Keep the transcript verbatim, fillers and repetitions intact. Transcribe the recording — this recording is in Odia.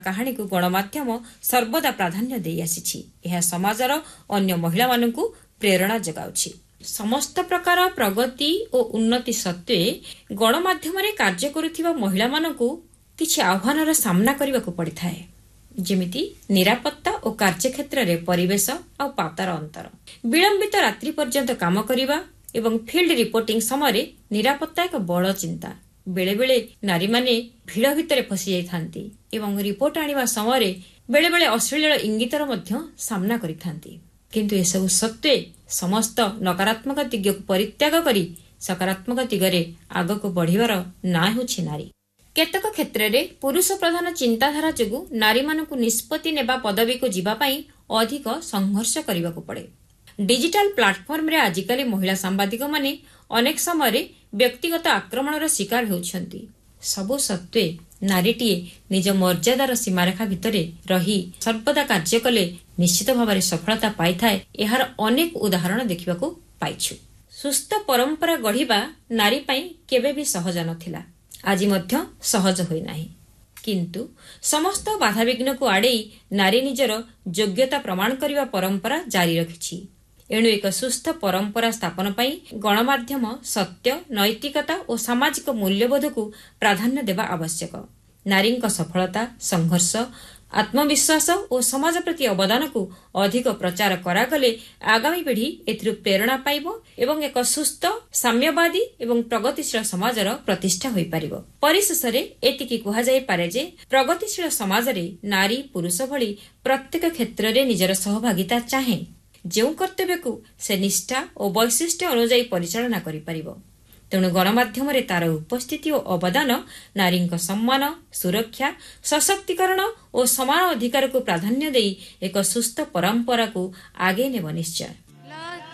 କାହାଣୀ କୁ ଗଣମାଧ୍ୟମ ସର୍ବଦା ପ୍ରାଧାନ୍ୟ ଦେଇ ଆସିଛି। ଏହା ସମାଜର ଅନ୍ୟ ମହିଳାମାନଙ୍କୁ ପ୍ରେରଣା ଯୋଗାଉଛି। ସମସ୍ତ ପ୍ରକାର ପ୍ରଗତି ଓ ଉନ୍ନତି ସତ୍ତ୍ୱେ ଗଣମାଧ୍ୟମରେ କାର୍ଯ୍ୟ କରୁଥିବା ମହିଳାମାନଙ୍କୁ କିଛି ଆହ୍ୱାନର ସାମ୍ନା କରିବାକୁ ପଡ଼ିଥାଏ, ଯେମିତି ନିରାପତ୍ତା ଓ କାର୍ଯ୍ୟକ୍ଷେତ୍ରରେ ପରିବେଶ ଆଉ ପାତାର ଅନ୍ତର, ବିଳମ୍ବିତ ରାତ୍ରି ପର୍ଯ୍ୟନ୍ତ କାମ କରିବା ଏବଂ ଫିଲ୍ଡ ରିପୋର୍ଟିଂ ସମୟରେ ନିରାପତ୍ତା ଏକ ବଡ଼ ଚିନ୍ତା। ବେଳେବେଳେ ନାରୀମାନେ ଭିଡ଼ ଭିତରେ ଫସି ଯାଇଥାନ୍ତି ଏବଂ ରିପୋର୍ଟ ଆଣିବା ସମୟରେ ବେଳେବେଳେ ଅଶ୍ଳୀଳ ଇଙ୍ଗିତର ମଧ୍ୟ ସାମ୍ନା କରିଥାନ୍ତି। କିନ୍ତୁ ଏସବୁ ସତ୍ତ୍ୱେ ସମସ୍ତ ନକାରାତ୍ମକ ଦିଗକୁ ପରିତ୍ୟାଗ କରି ସକାରାତ୍ମକ ଦିଗରେ ଆଗକୁ ବଢ଼ିବାର ନାଁ ହେଉଛି ନାରୀ। କେତେକ କ୍ଷେତ୍ରରେ ପୁରୁଷ ପ୍ରଧାନ ଚିନ୍ତାଧାରା ଯୋଗୁଁ ନାରୀମାନଙ୍କୁ ନିଷ୍ପତ୍ତି ନେବା ପଦବୀକୁ ଯିବା ପାଇଁ ଅଧିକ ସଂଘର୍ଷ କରିବାକୁ ପଡ଼େ। ଡିଜିଟାଲ ପ୍ଲାଟଫର୍ମରେ ଆଜିକାଲି ମହିଳା ସାମ୍ବାଦିକମାନେ ଅନେକ ସମୟରେ ବ୍ୟକ୍ତିଗତ ଆକ୍ରମଣର ଶିକାର ହେଉଛନ୍ତି। ସବୁ ସତ୍ତ୍ୱେ ନାରୀଟିଏ ନିଜ ମର୍ଯ୍ୟାଦାର ସୀମାରେଖା ଭିତରେ ରହି ସର୍ବଦା କାର୍ଯ୍ୟ କଲେ ନିଶ୍ଚିତ ଭାବରେ ସଫଳତା ପାଇଥାଏ। ଏହାର ଅନେକ ଉଦାହରଣ ଦେଖିବାକୁ ପାଇଛୁ। ସୁସ୍ଥ ପରମ୍ପରା ଗଢ଼ିବା ନାରୀ ପାଇଁ କେବେ ବି ସହଜ ନଥିଲା, ଆଜି ମଧ୍ୟ ସହଜ ହୋଇନାହିଁ। କିନ୍ତୁ ସମସ୍ତ ବାଧାବିଘ୍ନକୁ ଆଡ଼େଇ ନାରୀ ନିଜର ଯୋଗ୍ୟତା ପ୍ରମାଣ କରିବା ପରମ୍ପରା ଜାରି ରଖିଛି। ଏଣୁ ଏକ ସୁସ୍ଥ ପରମ୍ପରା ସ୍ଥାପନ ପାଇଁ ଗଣମାଧ୍ୟମ ସତ୍ୟ, ନୈତିକତା ଓ ସାମାଜିକ ମୂଲ୍ୟବୋଧକୁ ପ୍ରାଧାନ୍ୟ ଦେବା ଆବଶ୍ୟକ। ନାରୀଙ୍କ ସଫଳତା, ସଂଘର୍ଷ, ଆତ୍ମବିଶ୍ୱାସ ଓ ସମାଜ ପ୍ରତି ଅବଦାନକୁ ଅଧିକ ପ୍ରଚାର କରାଗଲେ ଆଗାମୀ ପିଢ଼ି ଏଥିରୁ ପ୍ରେରଣା ପାଇବ ଏବଂ ଏକ ସୁସ୍ଥ, ସାମ୍ୟବାଦୀ ଏବଂ ପ୍ରଗତିଶୀଳ ସମାଜର ପ୍ରତିଷ୍ଠା ହୋଇପାରିବ। ପରିଶେଷରେ ଏତିକି କୁହାଯାଇପାରେ ଯେ ପ୍ରଗତିଶୀଳ ସମାଜରେ ନାରୀ ପୁରୁଷ ଭଳି ପ୍ରତ୍ୟେକ କ୍ଷେତ୍ରରେ ନିଜର ସହଭାଗିତା ଚାହେଁ, ଯେଉଁ କର୍ତ୍ତବ୍ୟକୁ ସେ ନିଷ୍ଠା ଓ ବୈଶିଷ୍ଟ୍ୟ ଅନୁଯାୟୀ ପରିଚାଳନା କରିପାରିବ। ତେଣୁ ଗଣମାଧ୍ୟମରେ ତାର ଉପସ୍ଥିତି ଓ ଅବଦାନ ନାରୀଙ୍କ ସମ୍ମାନ, ସୁରକ୍ଷା, ସଶକ୍ତିକରଣ ଓ ସମାନ ଅଧିକାରକୁ ପ୍ରାଧାନ୍ୟ ଦେଇ ଏକ ସୁସ୍ଥ ପରମ୍ପରାକୁ ଆଗେଇ ନେବ ନିଶ୍ଚୟ।